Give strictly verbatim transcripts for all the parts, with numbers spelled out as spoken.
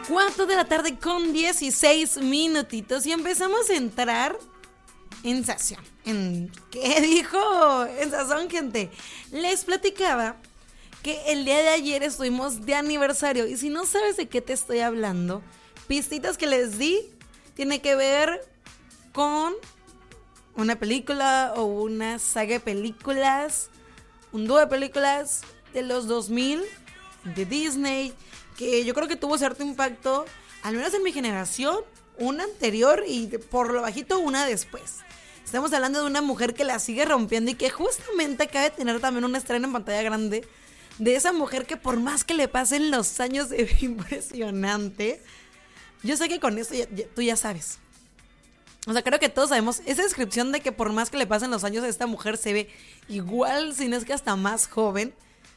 cuatro de la tarde con dieciséis minutitos y empezamos a entrar en sazón. ¿En qué dijo? En sazón, gente. Les platicaba que el día de ayer estuvimos de aniversario y si no sabes de qué te estoy hablando, pistitas que les di tiene que ver con una película o una saga de películas, un dúo de películas de los dos mil de Disney, que yo creo que tuvo cierto impacto, al menos en mi generación, una anterior y por lo bajito una después. Estamos hablando de una mujer que la sigue rompiendo y que justamente acaba de tener también un estreno en pantalla grande de esa mujer que por más que le pasen los años se ve impresionante. Yo sé que con esto ya, ya, tú ya sabes. O sea, creo que todos sabemos esa descripción de que por más que le pasen los años esta mujer se ve igual, si no es que hasta más joven.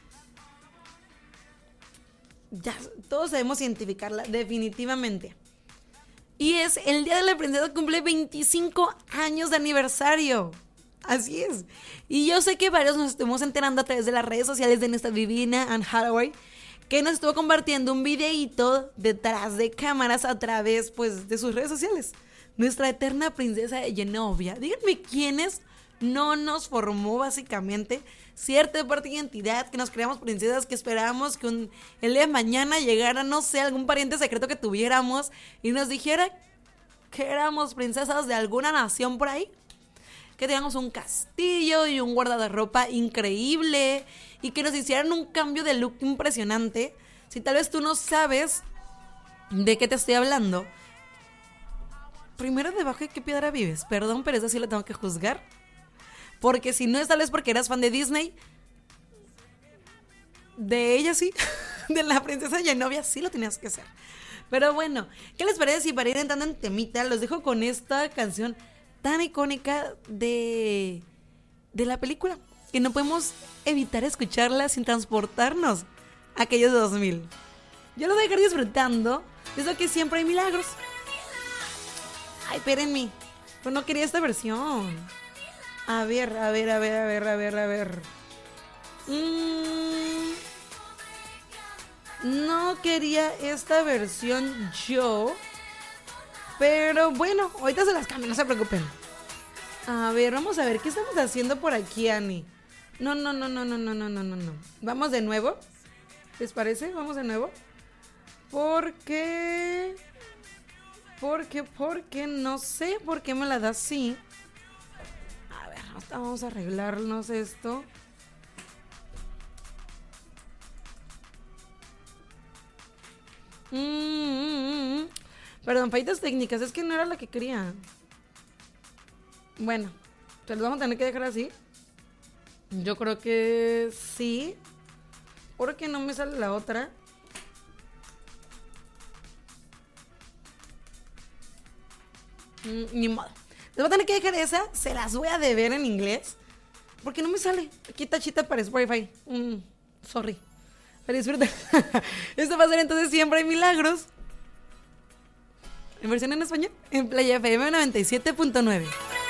Ya todos sabemos identificarla, definitivamente. Y es el Día de la Princesa, cumple veinticinco años de aniversario. Así es. Y yo sé que varios nos estuvimos enterando a través de las redes sociales de nuestra divina Anne Hathaway, que nos estuvo compartiendo un videíto detrás de cámaras a través, pues, de sus redes sociales. Nuestra eterna princesa de Genovia. Díganme quiénes no nos formó básicamente cierta parte de identidad, que nos creamos princesas, que esperábamos que un, el día de mañana llegara, no sé, algún pariente secreto que tuviéramos y nos dijera que éramos princesas de alguna nación por ahí, que teníamos un castillo y un guardarropa increíble y que nos hicieran un cambio de look impresionante. Si tal vez tú no sabes de qué te estoy hablando, primero, debajo de qué piedra vives, perdón, pero eso sí lo tengo que juzgar. Porque si no es tal vez porque eras fan de Disney, de ella sí, de la princesa Genovia sí lo tenías que hacer. Pero bueno, ¿qué les parece si para ir entrando en temita los dejo con esta canción tan icónica de, de la película? Que no podemos evitar escucharla sin transportarnos a aquellos dos mil. Yo los voy a dejar disfrutando, es lo que siempre hay milagros. Ay, espérenme, pues no quería esta versión. A ver, a ver, a ver, a ver, a ver, a ver. Mm, no quería esta versión yo. Pero bueno, ahorita se las cambio, no se preocupen. A ver, vamos a ver, ¿qué estamos haciendo por aquí, Ani? No, no, no, no, no, no, no, no, no. Vamos de nuevo. ¿Les parece? Vamos de nuevo. Porque... Porque, porque, no sé por qué me la da así. A ver, vamos a arreglarnos esto. Mm, mm, mm. Perdón, fallitas técnicas, es que no era la que quería. Bueno, ¿se los vamos a tener que dejar así? Yo creo que sí. Porque no me sale la otra. Mm, ni modo. Les voy a tener que dejar esa. Se las voy a deber en inglés. Porque no me sale. Aquí tachita para Spotify. Mm, sorry. Pero disfruta. Esto va a ser entonces Siempre hay milagros. En versión en español. En Playa F M noventa y siete punto nueve.